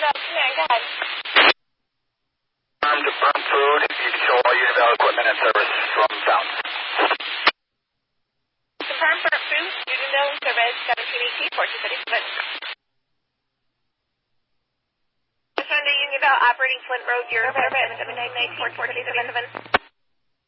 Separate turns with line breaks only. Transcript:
Go ahead.
To burn food, you can show all Unival equipment and service from down.
Confirm burnt food, Unionville service 1718, 1437. Sunday, Unionville, operating Flint Road, your service 1719, 1437.